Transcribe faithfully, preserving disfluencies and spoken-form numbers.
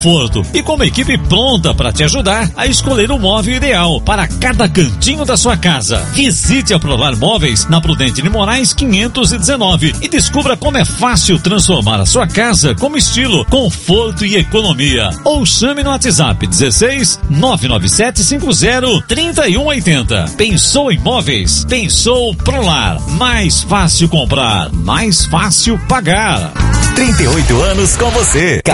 conforto e com uma equipe pronta para te ajudar a escolher o móvel ideal para cada cantinho da sua casa. Visite a Provar Móveis na Prudente de Moraes quinhentos e dezenove e descubra como é fácil transformar a sua casa com estilo, conforto e economia. Ou chame no WhatsApp dezesseis nove nove sete cinco zero três um oito zero. Pensou em móveis? Pensou Prolar. Mais fácil comprar, mais fácil pagar. trinta e oito anos com você.